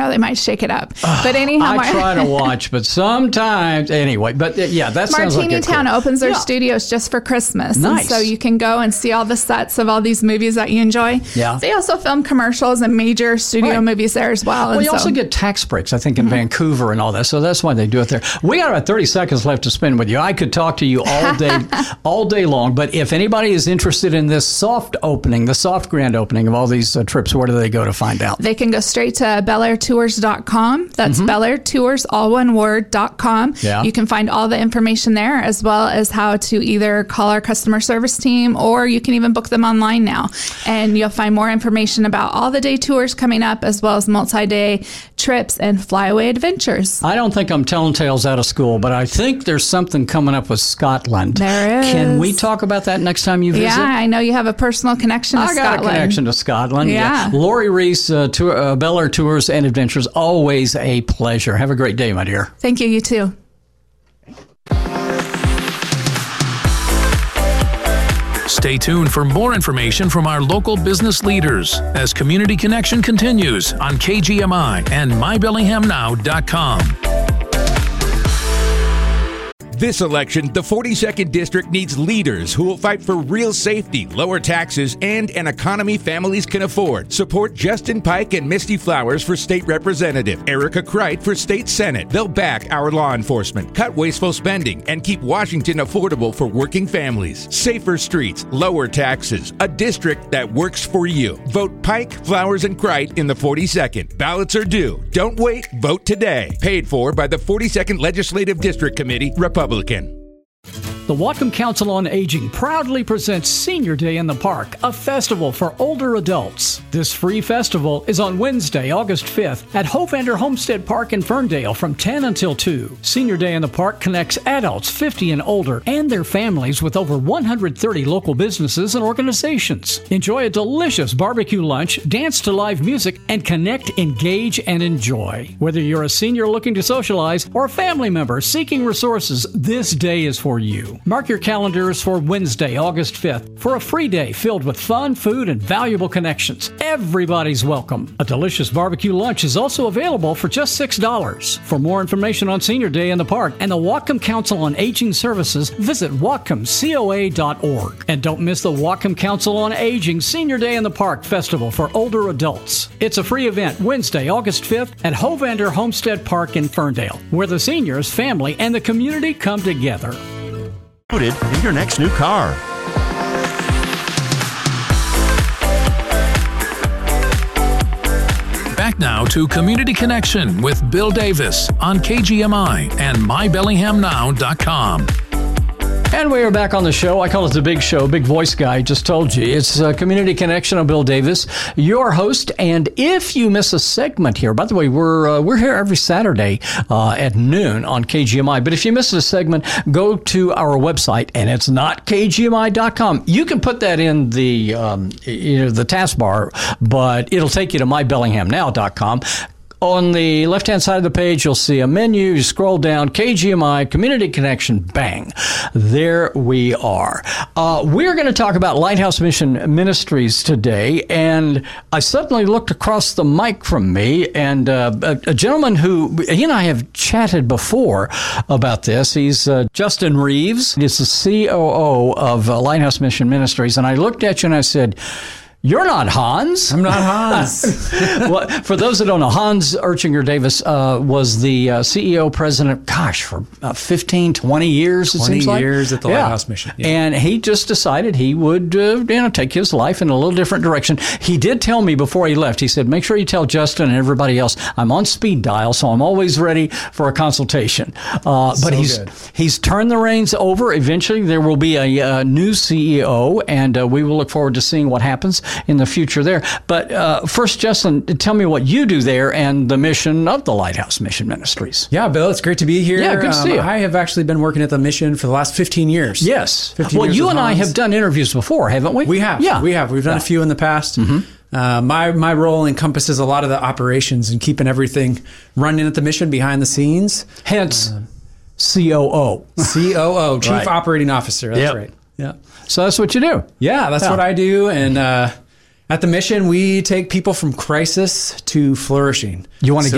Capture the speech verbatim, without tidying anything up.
know, they might shake it up. But anyhow, I Mar- try to watch, but sometimes anyway. But uh, yeah, that sounds like Martini a Town cool. opens their Yeah. studios just for Christmas. Nice. And so you can go and see all the sets of all these movies that you enjoy. Yeah. They also film commercials and major studio Right. movies there as well. Well, and you so, also get tax breaks, I think, in mm-hmm. Vancouver and all that. So that's why they do it there. We got about thirty seconds left to spend with you. I could talk to you all day, all day long. But if anybody is interested in this soft opening, the soft grand opening of all these uh, trips, where do they go to find out? They can go straight to bel air tours dot com. That's mm-hmm. Bel Air Tours, all one word, dot com. Yeah. You can find all the information there, as well as how to either call our customer service team, or you can even book them online now. And you'll find more information about all the day tours coming up, as well as multi-day trips and flyaway adventures. I don't think I'm telling tales out of school, but I think there's something coming up with Scotland. There is. Can we talk about that next time you visit? Yeah, I know you have a personal connection to I Scotland. got a connection to Scotland. Yeah. yeah. Lori Reese, uh, tour, uh, Bel Air Tours and Adventures, always a pleasure. Have a great day, my dear. Thank you. You too. Stay tuned for more information from our local business leaders as Community Connection continues on K G M I and my bellingham now dot com. This election, the forty-second District needs leaders who will fight for real safety, lower taxes, and an economy families can afford. Support Justin Pike and Misty Flowers for State Representative, Erica Kreit for State Senate. They'll back our law enforcement, cut wasteful spending, and keep Washington affordable for working families. Safer streets, lower taxes, a district that works for you. Vote Pike, Flowers, and Kreit in the forty-second. Ballots are due. Don't wait. Vote today. Paid for by the forty-second Legislative District Committee, Republican. The Whatcom Council on Aging proudly presents Senior Day in the Park, a festival for older adults. This free festival is on Wednesday, August fifth at Hovander Homestead Park in Ferndale from ten until two. Senior Day in the Park connects adults fifty and older and their families with over one hundred thirty local businesses and organizations. Enjoy a delicious barbecue lunch, dance to live music, and connect, engage, and enjoy. Whether you're a senior looking to socialize or a family member seeking resources, this day is for you. Mark your calendars for Wednesday, August fifth for a free day filled with fun, food, and valuable connections. Everybody's welcome. A delicious barbecue lunch is also available for just six dollars. For more information on Senior Day in the Park and the Whatcom Council on Aging Services, visit whatcom coa dot org. And don't miss the Whatcom Council on Aging Senior Day in the Park Festival for older adults. It's a free event Wednesday, August fifth at Hovander Homestead Park in Ferndale, where the seniors, family, and the community come together. In your next new car. Back now to Community Connection with Bill Davis on K G M I and my bellingham now dot com. And we are back on the show. I call it the Big Show. Big Voice Guy just told you. It's uh, Community Connection. I'm Bill Davis, your host. And if you miss a segment here, by the way, we're uh, we're here every Saturday uh, at noon on K G M I. But if you miss a segment, go to our website, and it's not K G M I dot com. You can put that in the um, you know the taskbar, but it'll take you to my bellingham now dot com. On the left-hand side of the page, you'll see a menu. You scroll down, K G M I, Community Connection, bang. There we are. Uh, we're going to talk about Lighthouse Mission Ministries today, and I suddenly looked across the mic from me, and uh, a, a gentleman who, he and I have chatted before about this. He's uh, Justin Reeves. He's the C O O of uh, Lighthouse Mission Ministries, and I looked at you and I said, "You're not Hans." I'm not Hans. Well, for those that don't know, Hans Urchinger Davis uh, was the uh, C E O president, gosh, for uh, fifteen, twenty years, it twenty seems like. years at the yeah. Lighthouse Mission. Yeah. And he just decided he would uh, you know, take his life in a little different direction. He did tell me before he left, he said, make sure you tell Justin and everybody else, I'm on speed dial, so I'm always ready for a consultation. Uh, but so he's good. he's turned the reins over. Eventually, there will be a, a new C E O, and uh, we will look forward to seeing what happens in the future there. But uh, first, Justin, tell me what you do there and the mission of the Lighthouse Mission Ministries. Yeah, Bill, it's great to be here. Yeah, good to see you. I have actually been working at the mission for the last fifteen years. Yes. fifteen Well, years you with and I Hans. have done interviews before, haven't we? We have. Yeah. We have. We've done Yeah. a few in the past. Mm-hmm. Uh, my my role encompasses a lot of the operations and keeping everything running at the mission behind the scenes. Hence, uh, C O O. C O O, Chief Right. Operating Officer. That's Yep. right. Yeah. So that's what you do. Yeah, that's Yeah. what I do. And uh, at the mission, we take people from crisis to flourishing. You want to So